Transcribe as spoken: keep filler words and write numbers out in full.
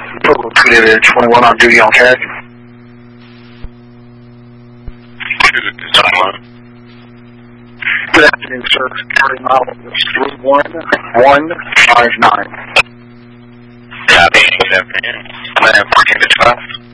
Total two twenty-one on duty on tag. Good afternoon, sir. Carrying out three one one five nine. Copy. Good afternoon. fourteen to twelve.